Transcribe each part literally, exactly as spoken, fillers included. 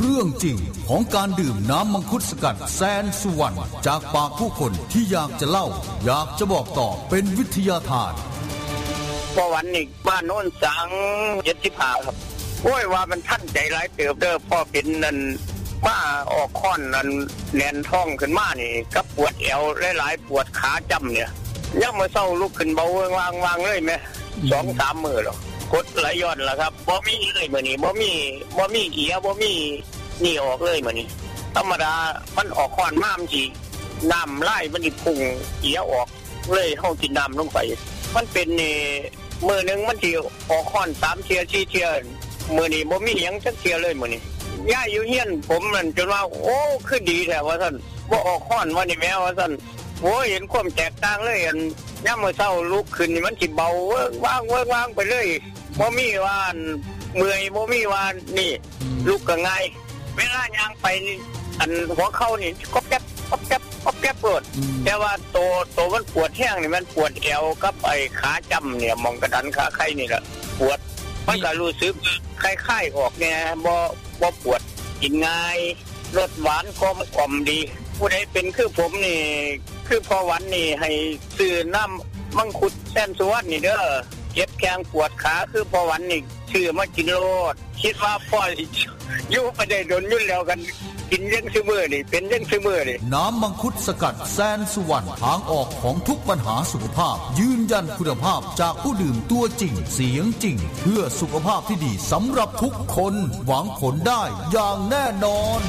รื่องจริงของการดื่มน้ำมังคุดสกัดแสนสุวรรณจากปากผู้คนที่อยากจะเล่าอยากจะบอกต่อเป็นวิทยาทานพอวันนี้บ้านโน้นสังเจ็ดสิบห้าครับโอ้ยว่ามันท่านใจร้ายเติบเด้อพ่อเป็นนั่นมาออกค้อนนั่นแน่นท้องขึ้นมานี่กับปวดเอวหลายๆปวดขาจำเนี่ยยังมาเศร้าลุกขึ้นเบาวางวางเลยไหมสองสามมือหรอกกดไหลย้อนล่ะครับบ่มีเลยมื้อนี้บ่มีบ่มีเอียบ่มีนี่ออกเลยมื้อนี้ธรรมดามันออกค้อนมามันสิน้ำไหลมันสิพุ่งเอียออกเลยเฮากินน้ำลงไปมันเป็นนี่มื้อนึงมันสิออกค้อนสามเที่ยสี่เที่ยมื้อนี้บ่มีหยังจักเที่ยเลยมื้อนี้ย่าอยู่เฮียนผมนั่นจนว่าโอ้คือดีแท้ว่าซั่นบ่ออกค้อนว่านี่แม่ว่าซั่นโอ้เห็นความแตกต่างเลยอันยามมื้อเช้าลุกขึ้นนี่มันสิเบาเวิ้งว่างเวิ้งว่างไปเลยบ่มีว่าเมื่อยบ่มีว่านี่ลุกก็ง่ายเวลาย่างไปนี่อันหัวเข่านี่ก็แก๊บก็แก๊บก็แก๊บปวดแต่ว่าโตโตมันปวดแห้งนี่มันปวดเอวกับไอ้ขาจำเนี่ยมองกระดันขาไข้นี่แหละปวดมันก็รู้สึกคล้ายๆออกเนี่ยบ่บ่ปวดกินง่ายรสหวานกลมกล่อมดีผู้ใดเป็นคือผมนี่คือพอวันนี่ให้ซื้อน้ำมังคุดแสนสุวรรณนี่เด้อเจ็บแข้งปวดขาคือพอวันนี่ซื้อมากินโลดคิดว่าพ่ออยู่ไปได้โดนยุ่นแล้วกันกินยังซื้อมือนี่เป็นยังซื้อมือนี่น้ำมังคุดสกัดแสนสุวรรณทางออกของทุกปัญหาสุขภาพยืนยันคุณภาพจากผู้ดื่มตัวจริงเสียงจริงเพื่อสุขภาพที่ดีสำหรับทุกคนหวังผลได้อย่างแน่นอน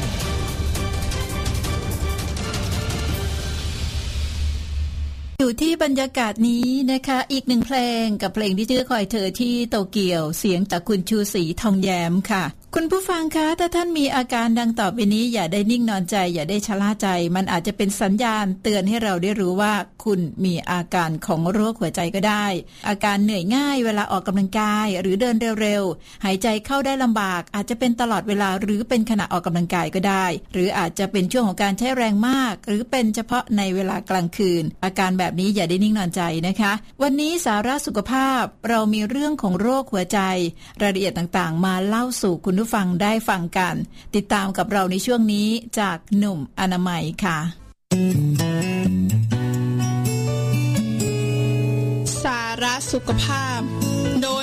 อยู่ที่บรรยากาศนี้นะคะอีกหนึ่งเพลงกับเพลงที่ชื่อคอยเธอที่โตเกียวเสียงจากคุณชูศรีทองแย้มค่ะคุณผู้ฟังคะถ้าท่านมีอาการดังต่อไปนี้อย่าได้นิ่งนอนใจอย่าได้ชะล่าใจมันอาจจะเป็นสัญญาณเตือนให้เราได้รู้ว่าคุณมีอาการของโรคหัวใจก็ได้อาการเหนื่อยง่ายเวลาออกกำลังกายหรือเดินเร็วๆหายใจเข้าได้ลำบากอาจจะเป็นตลอดเวลาหรือเป็นขณะออกกำลังกายก็ได้หรืออาจจะเป็นช่วงของการใช้แรงมากหรือเป็นเฉพาะในเวลากลางคืนอาการแบบนี้อย่าได้นิ่งนอนใจนะคะวันนี้สาระสุขภาพเรามีเรื่องของโรคหัวใจรายละเอียดต่างๆมาเล่าสู่คุณผู้ฟังได้ฟังกันติดตามกับเราในช่วงนี้จากหนุ่มอนามัยค่ะสาระสุขภาพโดย